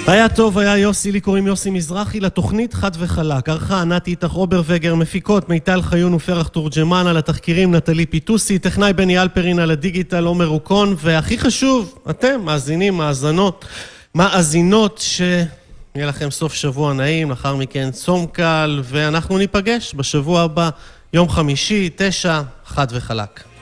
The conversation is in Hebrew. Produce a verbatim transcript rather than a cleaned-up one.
היה טוב, היה יוסי, לי קוראים יוסי מזרחי, לתוכנית חד וחלק. ערכה ענת איתך אוברוגר, מפיקות מיטל חיון ופרח תורג'מן, על התחקירים נטלי פיטוסי, טכנאי בני אלפרין, על הדיגיטל עומר רוקון, והכי חשוב, אתם מאזינים, מאזנות, מאזינות, שיהיה לכם סוף שבוע נעים, לאחר מכן צום קל, ואנחנו ניפגש בשבוע הבא, יום חמישי, תשע, חד וחלק.